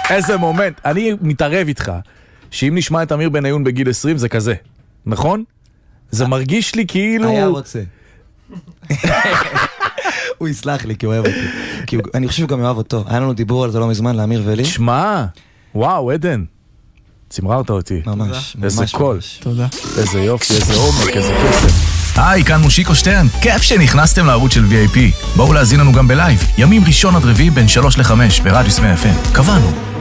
איזה מומנט. אני מתערב איתך, שאם נשמע את אמיר בניון בגיל 20 זה כזה, נכון? זה מרגיש לי כאילו... היה רוצה. הוא יסלח לי כי הוא אוהב אותי. אני חושב שהוא גם אוהב אותו. היה לנו דיבור על זה לא מזמן, לאמיר ולי. שמע, וואו, עדן. צמררת אותי. ממש. איזה קול. תודה. איזה יופי, איזה עומק, איזה כסף. היי, כאן מושיקו שטרן. כיף שנכנסתם לערוץ של VIP. בואו להזין לנו גם בלייב. ימים ראשון עד רביעי בין 3 ל-5 ברדיוס 100 FM. קבענו.